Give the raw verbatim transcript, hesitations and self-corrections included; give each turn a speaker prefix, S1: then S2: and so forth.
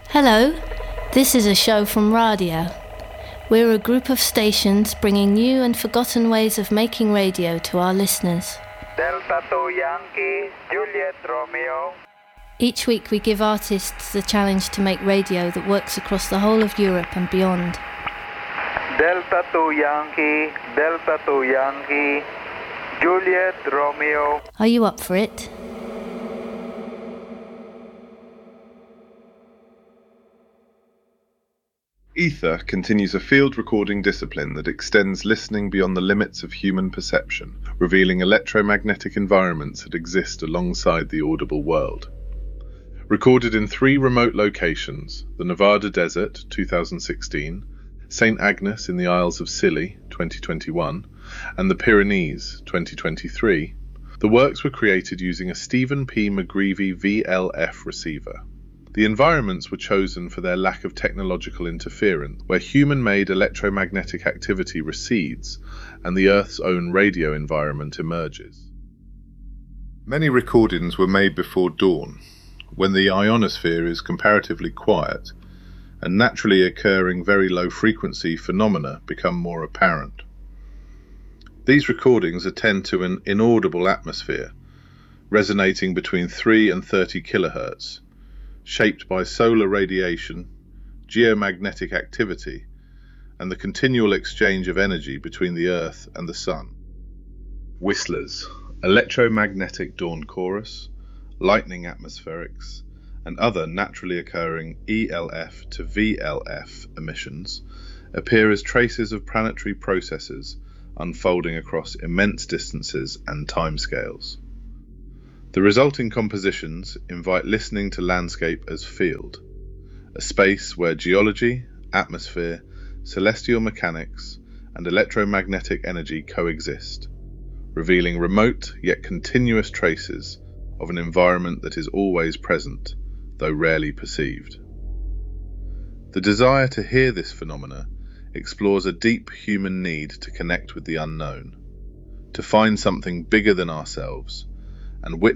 S1: Hello, this is a show from Radio. We're a group of stations bringing new and forgotten ways of making radio to our listeners.
S2: Delta two Yankee, Juliet Romeo.
S1: Each week we give artists the challenge to make radio that works across the whole of Europe and beyond.
S2: Delta two Yankee, Delta two Yankee, Juliet Romeo.
S1: Are you up for it?
S3: Ether continues a field recording discipline that extends listening beyond the limits of human perception, revealing electromagnetic environments that exist alongside the audible world. Recorded in three remote locations, the Nevada Desert, two thousand sixteen, Saint Agnes in the Isles of Scilly, twenty twenty-one, and the Pyrenees, twenty twenty-three, the works were created using a Stephen P. McGreevy V L F receiver. The environments were chosen for their lack of technological interference, where human-made electromagnetic activity recedes and the Earth's own radio environment emerges. Many recordings were made before dawn, when the ionosphere is comparatively quiet and naturally occurring very low-frequency phenomena become more apparent. These recordings attend to an inaudible atmosphere, resonating between three and thirty kilohertz, shaped by solar radiation, geomagnetic activity, and the continual exchange of energy between the Earth and the Sun. Whistlers, electromagnetic dawn chorus, lightning atmospherics, and other naturally occurring E L F to V L F emissions appear as traces of planetary processes unfolding across immense distances and timescales. The resulting compositions invite listening to landscape as field, a space where geology, atmosphere, celestial mechanics, and electromagnetic energy coexist, revealing remote yet continuous traces of an environment that is always present, though rarely perceived. The desire to hear this phenomena explores a deep human need to connect with the unknown, to find something bigger than ourselves, and witness